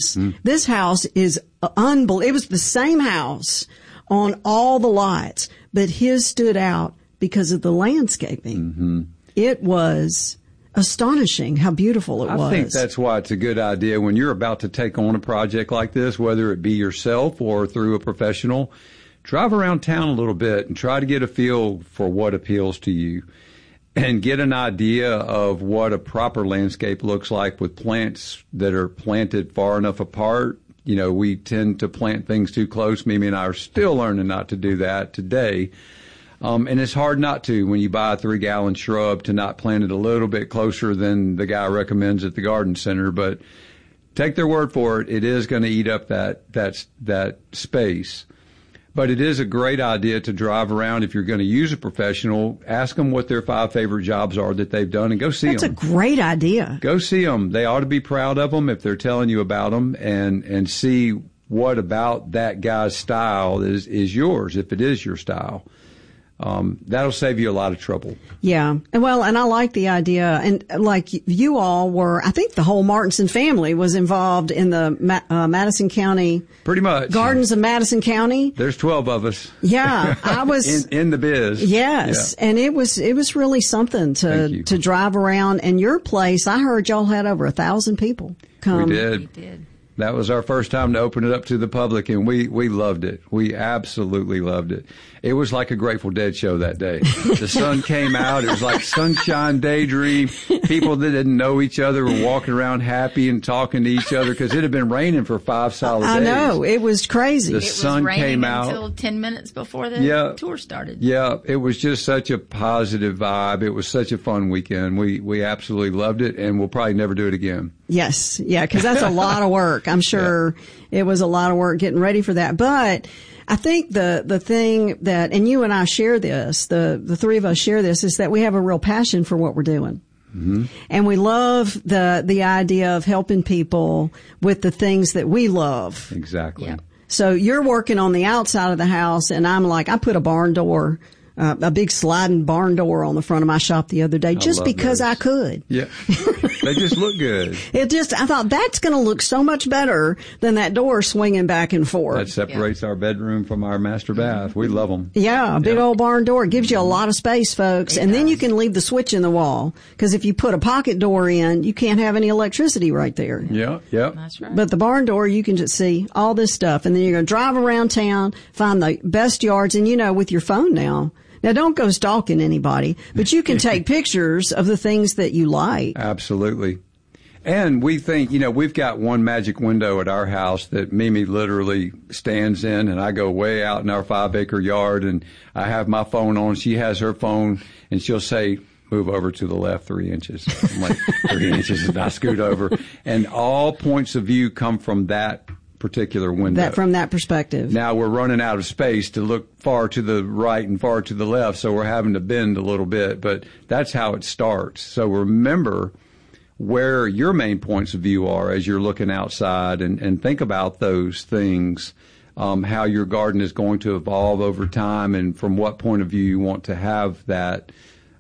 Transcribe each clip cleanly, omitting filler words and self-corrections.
house. This house is unbelievable. It was the same house on all the lots, but his stood out because of the landscaping. It was astonishing how beautiful it was. I think that's why it's a good idea when you're about to take on a project like this, whether it be yourself or through a professional, drive around town a little bit and try to get a feel for what appeals to you and get an idea of what a proper landscape looks like with plants that are planted far enough apart. You know, we tend to plant things too close. Mimi and I are still learning not to do that today. And it's hard not to when you buy a 3-gallon shrub to not plant it a little bit closer than the guy recommends at the garden center. But take their word for it. It is going to eat up that space. But it is a great idea to drive around. If you're going to use a professional, ask them what their 5 favorite jobs are that they've done and go see them. That's a great idea. Go see them. They ought to be proud of them if they're telling you about them and see what about that guy's style is yours, if it is your style. That'll save you a lot of trouble. Yeah. Well, and I like the idea. And like you all were, I think the whole Martinson family was involved in the Madison County. Pretty much. Gardens of Madison County. There's 12 of us. Yeah. I was. in the biz. Yes. Yeah. And it was really something to drive around. And your place, I heard y'all had over 1,000 people come. We did. That was our first time to open it up to the public, and we loved it. We absolutely loved it. It was like a Grateful Dead show that day. The sun came out. It was like sunshine daydream. People that didn't know each other were walking around happy and talking to each other because it had been raining for 5 solid days. I know. It was crazy. The sun came out. Until 10 minutes before the tour started. Yeah. It was just such a positive vibe. It was such a fun weekend. We absolutely loved it, and we'll probably never do it again. Yes. Yeah, because that's a lot of work. I'm sure it was a lot of work getting ready for that. But I think the thing that, and you and I share this, the three of us share this, is that we have a real passion for what we're doing. And we love the idea of helping people with the things that we love. Exactly. Yeah. So you're working on the outside of the house, and I'm like, I put a barn door, a big sliding barn door on the front of my shop the other day just because I could. Yeah. They just look good. I thought that's going to look so much better than that door swinging back and forth. That separates our bedroom from our master bath. We love them. Yeah, a big old barn door. It gives you a lot of space, folks. And then you can leave the switch in the wall. Because if you put a pocket door in, you can't have any electricity right there. Yeah. That's right. But the barn door, you can just see all this stuff. And then you're going to drive around town, find the best yards. And, with your phone now, don't go stalking anybody, but you can take pictures of the things that you like. Absolutely. And we think, we've got one magic window at our house that Mimi literally stands in, and I go way out in our 5-acre yard, and I have my phone on. She has her phone, and she'll say, move over to the left 3 inches. I'm like, 3 inches, and I scoot over. And all points of view come from that particular window. From that perspective. Now we're running out of space to look far to the right and far to the left, so we're having to bend a little bit, but that's how it starts. So remember where your main points of view are as you're looking outside, and think about those things, how your garden is going to evolve over time, and from what point of view you want to have that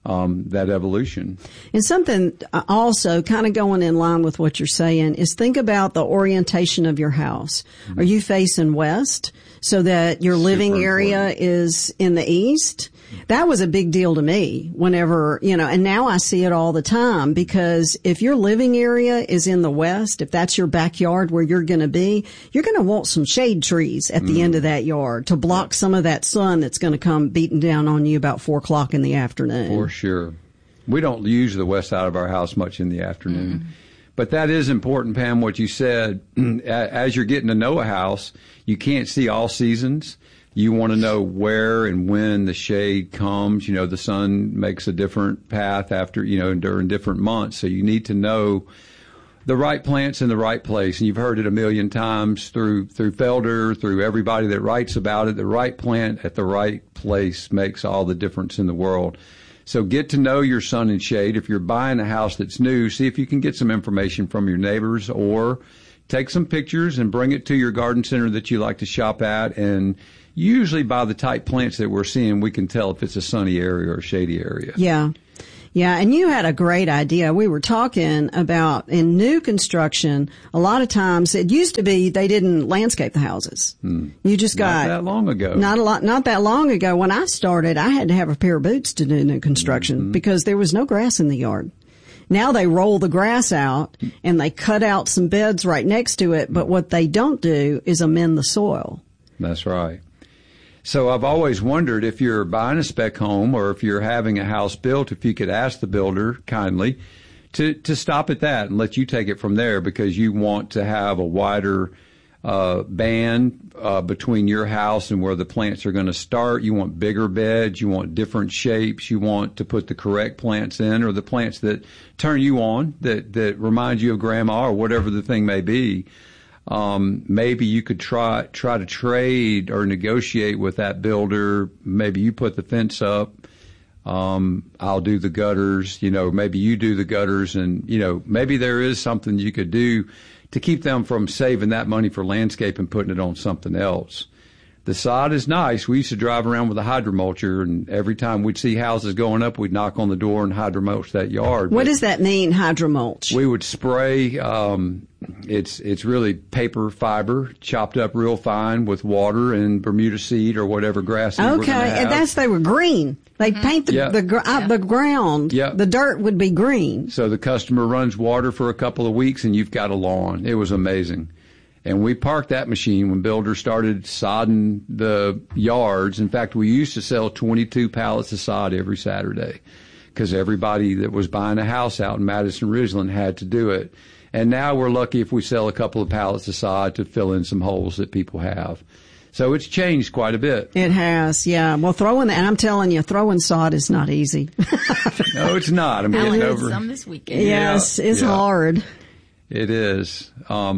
evolution. And something also kind of going in line with what you're saying is think about the orientation of your house. Are you facing west so that your living area is in the east? That was a big deal to me whenever, and now I see it all the time, because if your living area is in the west, if that's your backyard where you're going to be, you're going to want some shade trees at the end of that yard to block some of that sun that's going to come beating down on you about 4 o'clock in the afternoon. For sure. We don't use the west side of our house much in the afternoon. But that is important, Pam, what you said. As you're getting to know a house, you can't see all seasons. You want to know where and when the shade comes. The sun makes a different path after, during different months. So you need to know the right plants in the right place. And you've heard it a million times through Felder, through everybody that writes about it. The right plant at the right place makes all the difference in the world. So get to know your sun and shade. If you're buying a house that's new, see if you can get some information from your neighbors, or take some pictures and bring it to your garden center that you like to shop at. And usually by the type plants that we're seeing, we can tell if it's a sunny area or a shady area. Yeah. Yeah, and you had a great idea. We were talking about in new construction, a lot of times it used to be they didn't landscape the houses. You just got not that long ago. Not that long ago. When I started, I had to have a pair of boots to do new construction because there was no grass in the yard. Now they roll the grass out and they cut out some beds right next to it, but what they don't do is amend the soil. That's right. So I've always wondered if you're buying a spec home or if you're having a house built, if you could ask the builder kindly to stop at that and let you take it from there, because you want to have a wider band between your house and where the plants are going to start. You want bigger beds. You want different shapes. You want to put the correct plants in, or the plants that turn you on, that remind you of grandma or whatever the thing may be. Maybe you could try to trade or negotiate with that builder. Maybe you put the fence up. I'll do the gutters, maybe you do the gutters, and, maybe there is something you could do to keep them from saving that money for landscape and putting it on something else. The sod is nice. We used to drive around with a hydromulcher, and every time we'd see houses going up, we'd knock on the door and hydromulch that yard. What does that mean, hydromulch? We would spray, it's really paper fiber chopped up real fine with water and Bermuda seed or whatever grass you were going to have. And they were green. They paint the ground. Yeah. The dirt would be green. So the customer runs water for a couple of weeks and you've got a lawn. It was amazing. And we parked that machine when builders started sodding the yards. In fact, we used to sell 22 pallets of sod every Saturday because everybody that was buying a house out in Madison Ridgeland had to do it. And now we're lucky if we sell a couple of pallets of sod to fill in some holes that people have. So it's changed quite a bit. It has, yeah. Well, and I'm telling you, throwing sod is not easy. No, it's not. I'm getting over some this weekend. Yes, it's hard. It is.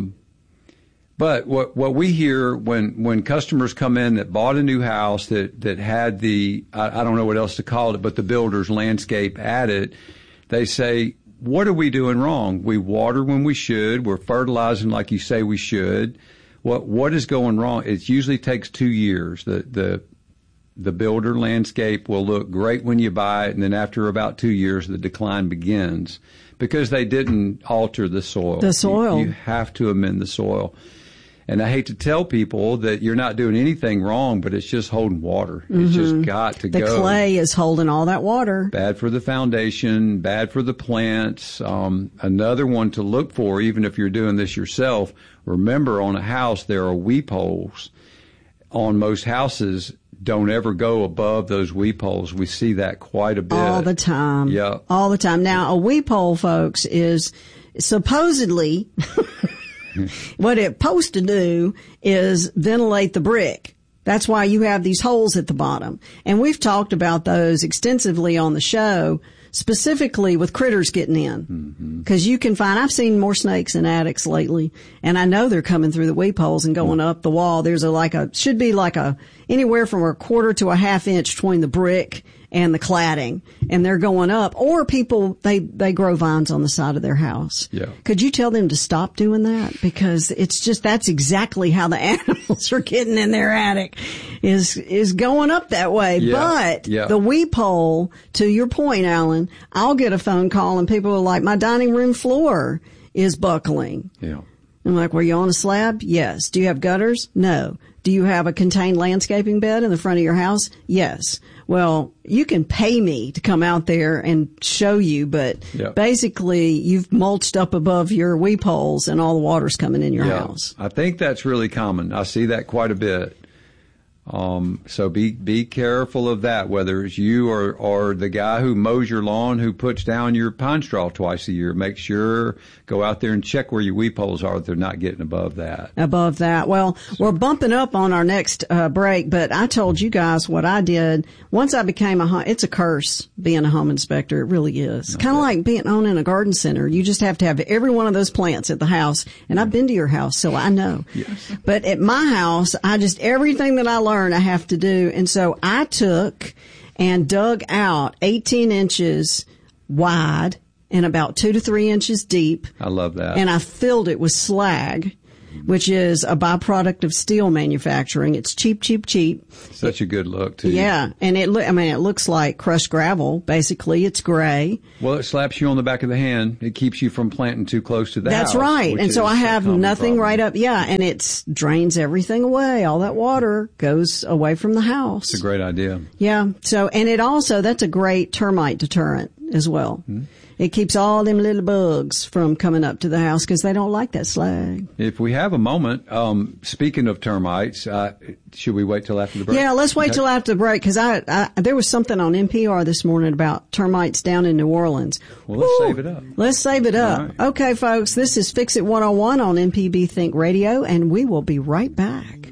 But what we hear when customers come in that bought a new house that had I don't know what else to call it, but the builder's landscape added, they say, what are we doing wrong? We water when we should. We're fertilizing like you say we should. What is going wrong? It usually takes 2 years. The builder landscape will look great when you buy it, and then after about 2 years, the decline begins because they didn't alter the soil. The soil. You have to amend the soil. And I hate to tell people that you're not doing anything wrong, but it's just holding water. It's just got to go. The clay is holding all that water. Bad for the foundation, bad for the plants. Another one to look for, even if you're doing this yourself, remember on a house there are weep holes. On most houses, don't ever go above those weep holes. We see that quite a bit. All the time. Yeah. All the time. Now, a weep hole, folks, is supposedly... what it's supposed to do is ventilate the brick. That's why you have these holes at the bottom. And we've talked about those extensively on the show, specifically with critters getting in. Because you can find, I've seen more snakes in attics lately, and I know they're coming through the weep holes and going up the wall. There's should be anywhere from a quarter to a half inch between the brick and the cladding, and they're going up. Or people, they grow vines on the side of their house. Yeah. Could you tell them to stop doing that? Because that's exactly how the animals are getting in their attic, is going up that way. Yeah. But the weep hole, to your point, Alan, I'll get a phone call and people are like, my dining room floor is buckling. Yeah. I'm like, were you on a slab? Yes. Do you have gutters? No. Do you have a contained landscaping bed in the front of your house? Yes. Well, you can pay me to come out there and show you, but basically you've mulched up above your weep holes and all the water's coming in your house. I think that's really common. I see that quite a bit. So be careful of that, whether it's you or the guy who mows your lawn, who puts down your pine straw twice a year. Make sure, go out there and check where your weep holes are, that they're not getting above that. Above that. Well, we're bumping up on our next break, but I told you guys what I did. Once I became it's a curse being a home inspector. It really is. Okay. Kind of like owning a garden center. You just have to have every one of those plants at the house. And I've been to your house, so I know. Yes. But at my house, everything that I learned, I have to do. And so I took and dug out 18 inches wide and about 2 to 3 inches deep. I love that. And I filled it with slag. which is a byproduct of steel manufacturing. It's cheap. Such a good look too. Yeah, and it looks like crushed gravel. Basically, it's gray. Well, it slaps you on the back of the hand. It keeps you from planting too close to the house. That's right. And so I have nothing right up. Yeah, and it drains everything away. All that water goes away from the house. It's a great idea. Yeah. So, and it also, that's a great termite deterrent as well. Mm-hmm. It keeps all them little bugs from coming up to the house because they don't like that slag. If we have a moment, speaking of termites, should we wait till after the break? Yeah, let's wait till after the break because there was something on NPR this morning about termites down in New Orleans. Well, let's save it up. Let's save it up. Right. Okay, folks, this is Fix It 101 on MPB Think Radio, and we will be right back.